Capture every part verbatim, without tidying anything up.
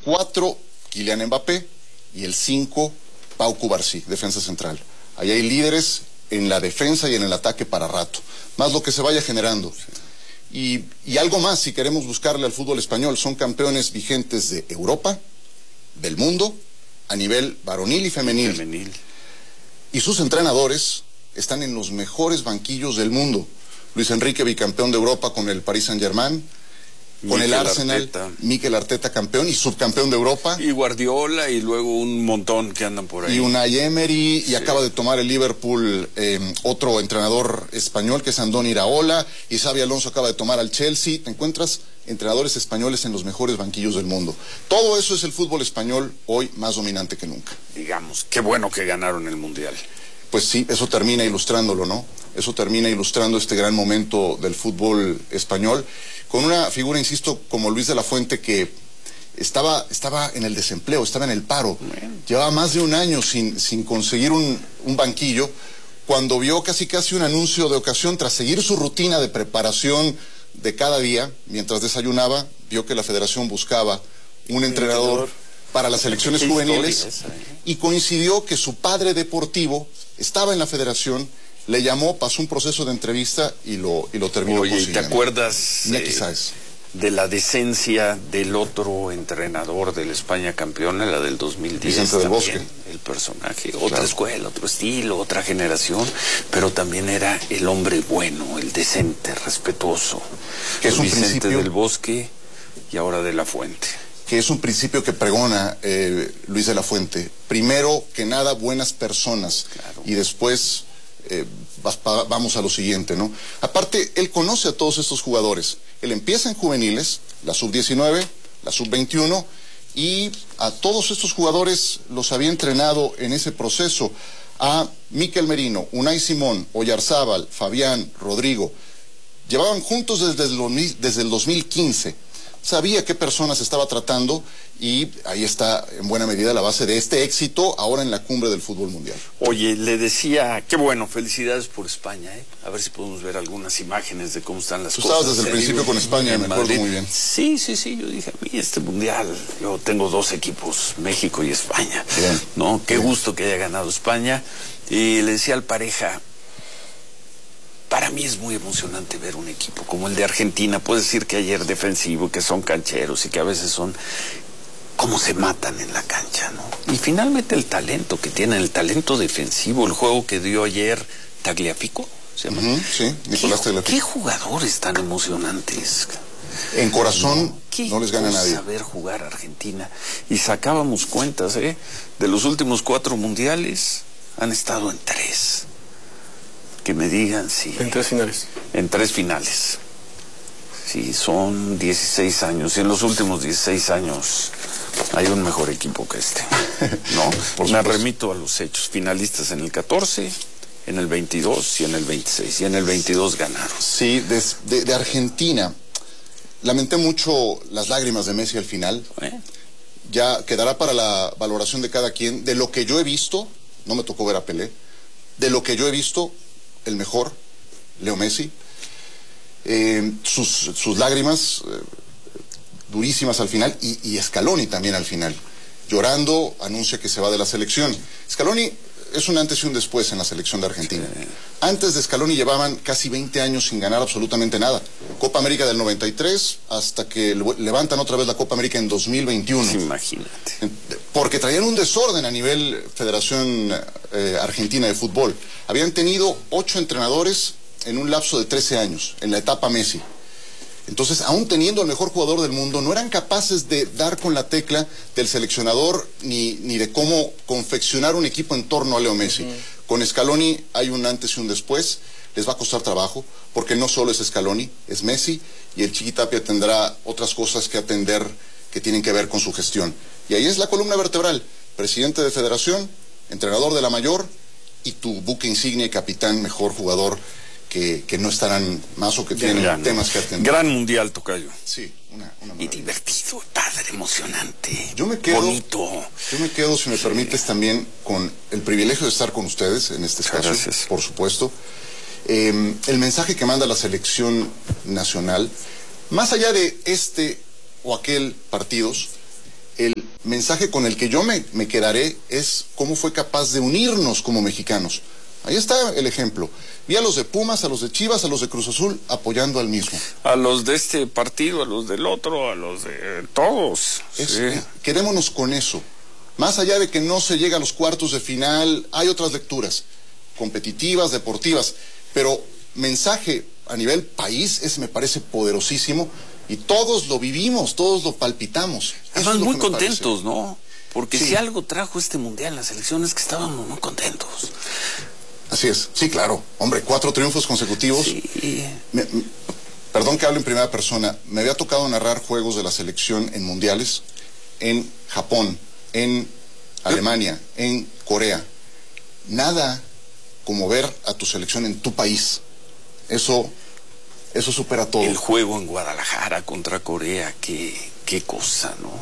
cuatro, Kylian Mbappé, y el cinco, Pau Cubarsí, defensa central. Ahí hay líderes en la defensa y en el ataque para rato, más lo que se vaya generando. Y, y algo más, si queremos buscarle al fútbol español, son campeones vigentes de Europa, del mundo, a nivel varonil y femenil. Y femenil. Y sus entrenadores están en los mejores banquillos del mundo. Luis Enrique, bicampeón de Europa con el Paris Saint-Germain, con Mikel el Arsenal, Arteta. Mikel Arteta campeón y subcampeón de Europa. Y Guardiola y luego un montón que andan por ahí. Y Unai Emery, Sí. y acaba de tomar el Liverpool eh, otro entrenador español que es Andoni Iraola, y Xabi Alonso acaba de tomar al Chelsea. Te encuentras entrenadores españoles en los mejores banquillos del mundo. Todo eso es el fútbol español hoy más dominante que nunca. Digamos, qué bueno que ganaron el Mundial. Pues sí, eso termina ilustrándolo, ¿no? Eso termina ilustrando este gran momento del fútbol español, con una figura, insisto, como Luis de la Fuente, que estaba, estaba en el desempleo, estaba en el paro. Bueno. Llevaba más de un año sin, sin conseguir un, un banquillo, cuando vio casi casi un anuncio de ocasión, tras seguir su rutina de preparación de cada día, mientras desayunaba, vio que la federación buscaba un entrenador para las selecciones Qué juveniles, esa, ¿eh? Y coincidió que su padre deportivo estaba en la federación, le llamó, pasó un proceso de entrevista y lo, y lo terminó Oye, consiguiendo. ¿y te acuerdas eh, de la decencia del otro entrenador de la España campeona, la del dos mil diez? Vicente del Bosque. El personaje, otra Claro. escuela, otro estilo, otra generación, pero también era el hombre bueno, el decente, respetuoso. Que es un Vicente principio... del Bosque y ahora de la Fuente. Que es un principio que pregona eh, Luis de la Fuente. Primero que nada, buenas personas. Claro. Y después eh, vamos a lo siguiente, ¿no? Aparte, él conoce a todos estos jugadores. Él empieza en juveniles, la sub diecinueve, la sub veintiuno, y a todos estos jugadores los había entrenado en ese proceso. A Mikel Merino, Unai Simón, Oyarzábal, Fabián, Rodrigo. Llevaban juntos desde el, desde el dos mil quince. Sabía qué personas estaba tratando, y ahí está en buena medida la base de este éxito ahora en la cumbre del fútbol mundial. Oye, le decía, qué bueno, felicidades por España, ¿eh? A ver si podemos ver algunas imágenes de cómo están las Tú cosas. estabas desde el principio digo, con España, me acuerdo Madrid. muy bien. Sí, sí, sí, yo dije, a mí este mundial, yo tengo dos equipos, México y España. Bien. ¿No? Qué Bien. gusto que haya ganado España. Y le decía al pareja, para mí es muy emocionante ver un equipo como el de Argentina. Puedo decir que ayer defensivo, que son cancheros y que a veces son... cómo se matan en la cancha, ¿no? Y finalmente el talento que tienen, el talento defensivo, el juego que dio ayer Tagliafico, ¿se llama? Uh-huh, sí, Nicolás ¿Qué, Tagliafico. ¿Qué jugadores tan emocionantes? En corazón ¿Qué no les gana cosa nadie. Saber jugar a Argentina. Y sacábamos cuentas, ¿eh? De los últimos cuatro mundiales, han estado en tres. Que me digan si... En tres finales. En tres finales. Sí, son dieciséis años. Y en los últimos dieciséis años hay un mejor equipo que este. ¿No? Por Me supuesto. remito a los hechos. Finalistas en el catorce, en el veintidós y en el veintiséis. Y en el veintidós ganaron. Sí, de, de, de Argentina. Lamenté mucho las lágrimas de Messi al final. ¿Eh? Ya quedará para la valoración de cada quien. De lo que yo he visto, no me tocó ver a Pelé, de lo que yo he visto, el mejor, Leo Messi. Eh, sus, sus lágrimas eh, durísimas al final, y, y Scaloni también al final. Llorando, anuncia que se va de la selección. Scaloni es un antes y un después en la selección de Argentina. Sí. Antes de Scaloni llevaban casi veinte años sin ganar absolutamente nada. Copa América del noventa y tres, hasta que levantan otra vez la Copa América en dos mil veintiuno. Imagínate. Porque traían un desorden a nivel Federación eh, Argentina de Fútbol. Habían tenido ocho entrenadores en un lapso de trece años, en la etapa Messi. Entonces, aún teniendo el mejor jugador del mundo, no eran capaces de dar con la tecla del seleccionador ni, ni de cómo confeccionar un equipo en torno a Leo Messi. Uh-huh. Con Scaloni hay un antes y un después. Les va a costar trabajo, porque no solo es Scaloni, es Messi, y el Chiqui Tapia tendrá otras cosas que atender que tienen que ver con su gestión. Y ahí es la columna vertebral: presidente de federación, entrenador de la mayor, y tu buque insignia y capitán, mejor jugador, que, que no estarán más o que tienen Gran, temas que atender. Gran mundial, tocayo. Sí, una, una Y divertido, padre, emocionante. Yo me quedo, bonito. Yo me quedo, si me sí. permites, también con el privilegio de estar con ustedes en este espacio, Gracias. Por supuesto. Eh, el mensaje que manda la selección nacional, más allá de este o aquel partidos, el mensaje con el que yo me, me quedaré es cómo fue capaz de unirnos como mexicanos. Ahí está el ejemplo. Vi a los de Pumas, a los de Chivas, a los de Cruz Azul apoyando al mismo. A los de este partido, a los del otro, a los de todos. Es, sí. Quedémonos con eso. Más allá de que no se llega a los cuartos de final, hay otras lecturas competitivas, deportivas, pero mensaje a nivel país, ese me parece poderosísimo y todos lo vivimos, todos lo palpitamos. Estaban muy contentos, parece. ¿no? Porque sí. si algo trajo este mundial, las elecciones, que estábamos muy contentos. Así es, sí, claro. Hombre, cuatro triunfos consecutivos. Sí. Me, me, perdón que hable en primera persona, me había tocado narrar juegos de la selección en mundiales en Japón, en Alemania, en Corea. Nada como ver a tu selección en tu país. Eso, eso supera todo. El juego en Guadalajara contra Corea, qué, qué cosa, ¿no?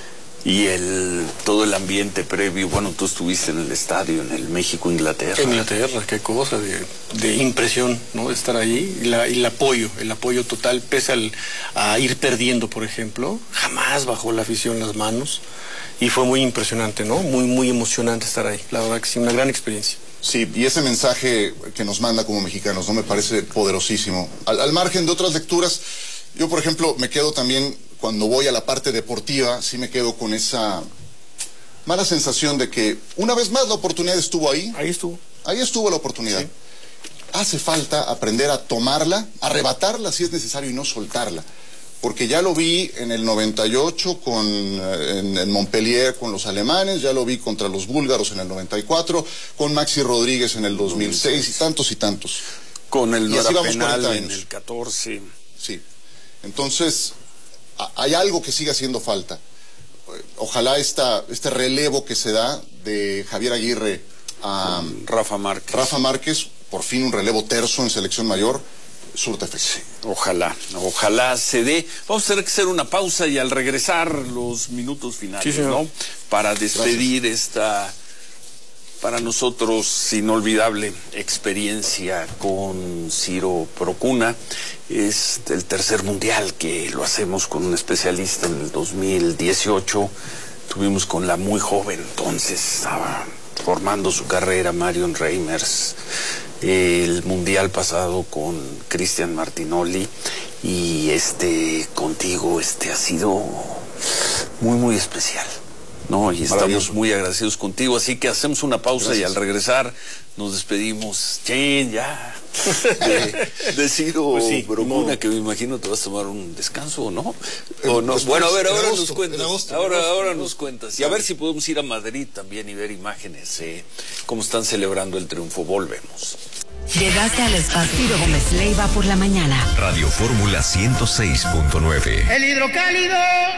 Y el todo el ambiente previo, bueno, tú estuviste en el estadio, en el México-Inglaterra. En Inglaterra, qué cosa de, de impresión, ¿no? Estar ahí, y, la, y el apoyo, el apoyo total, pese al, a ir perdiendo, por ejemplo, jamás bajó la afición las manos, y fue muy impresionante, ¿no? Muy, muy emocionante estar ahí, la verdad que sí, una gran experiencia. Sí, y ese mensaje que nos manda como mexicanos, ¿no? Me parece poderosísimo. Al, al margen de otras lecturas, yo, por ejemplo, me quedo también, cuando voy a la parte deportiva, sí me quedo con esa mala sensación de que una vez más la oportunidad estuvo ahí. Ahí estuvo. Ahí estuvo la oportunidad. Sí. Hace falta aprender a tomarla, arrebatarla si es necesario y no soltarla. Porque ya lo vi en el noventa y ocho con, en, en Montpellier con los alemanes, ya lo vi contra los búlgaros en el noventa y cuatro, con Maxi Rodríguez en el dos mil seis y tantos y tantos. Con el y así vamos penal cuarenta en años. el catorce. Sí. Entonces, a, hay algo que sigue haciendo falta. Ojalá esta, este relevo que se da de Javier Aguirre a um, Rafa Márquez. Rafa Márquez, por fin un relevo terzo en selección mayor, surta efecto. Sí, ojalá, ojalá se dé. Vamos a tener que hacer una pausa y al regresar los minutos finales, sí, ¿no? Para despedir Gracias. esta, para nosotros, inolvidable experiencia con Ciro Procuna. Es el tercer mundial que lo hacemos con un especialista en el dos mil dieciocho. Tuvimos con la muy joven, entonces estaba formando su carrera, Marion Reimers. El mundial pasado con Cristian Martinoli y este contigo este ha sido muy muy especial, ¿no? Y estamos muy agradecidos contigo, así que hacemos una pausa. Gracias. Y al regresar nos despedimos. Chen, ya de, de Ciro pues sí, Procuna, no. Que me imagino te vas a tomar un descanso, ¿o no? ¿O no? Después, bueno, a ver, ahora agosto, nos cuentas. Agosto, ahora, agosto, ahora agosto. nos cuentas. Y a ver si podemos ir a Madrid también y ver imágenes, eh, cómo están celebrando el triunfo. Volvemos. Llegaste al espacio Ciro Gómez Leiva por la mañana. Radio Fórmula ciento seis punto nueve. El hidrocálido.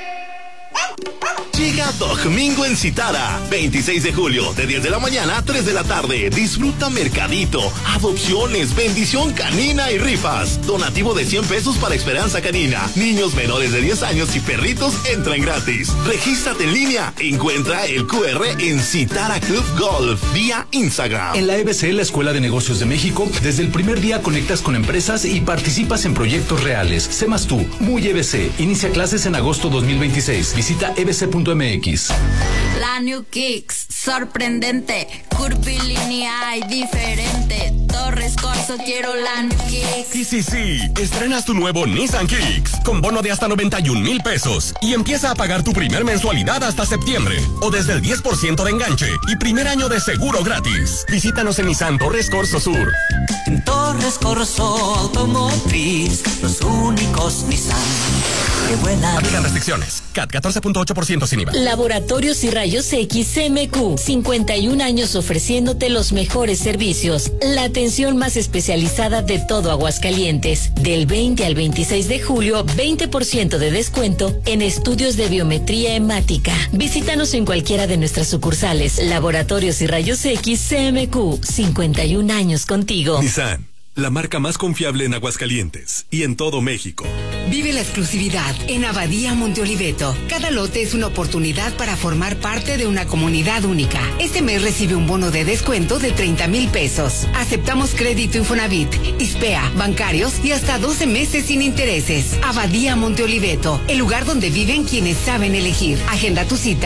Llega Domingo en Citara, veintiséis de julio, de diez de la mañana a tres de la tarde. Disfruta mercadito, adopciones, bendición canina y rifas. Donativo de cien pesos para Esperanza Canina. Niños menores de diez años y perritos entran gratis. Regístrate en línea. Encuentra el cu erre en Citara Club Golf vía Instagram. En la E B C, la Escuela de Negocios de México, desde el primer día conectas con empresas y participas en proyectos reales. Sé más tú, muy E B C. Inicia clases en agosto dos mil veintiséis. Visita e b c punto m x. La New Kicks, sorprendente, curvilínea y diferente. Torres Corso, quiero la New Kicks. Sí, sí, sí, estrenas tu nuevo Nissan Kicks con bono de hasta noventa y un mil pesos y empieza a pagar tu primer mensualidad hasta septiembre o desde el diez por ciento de enganche y primer año de seguro gratis. Visítanos en Nissan Torres Corso Sur. En Torres Corso Automotriz, los únicos Nissan que vuelan. Aplican restricciones. C A T catorce punto ocho por ciento sin I V A. Laboratorios y Rayos X C M Q, cincuenta y un años ofreciéndote los mejores servicios. La atención más especializada de todo Aguascalientes. Del veinte al veintiséis de julio, veinte por ciento de descuento en estudios de biometría hemática. Visítanos en cualquiera de nuestras sucursales. Laboratorios y Rayos X C M Q, cincuenta y un años contigo. Nissan, la marca más confiable en Aguascalientes y en todo México. Vive la exclusividad en Abadía Monte Oliveto. Cada lote es una oportunidad para formar parte de una comunidad única. Este mes recibe un bono de descuento de treinta mil pesos. Aceptamos crédito Infonavit, ISPEA, bancarios y hasta doce meses sin intereses. Abadía Monte Oliveto, el lugar donde viven quienes saben elegir. Agenda tu cita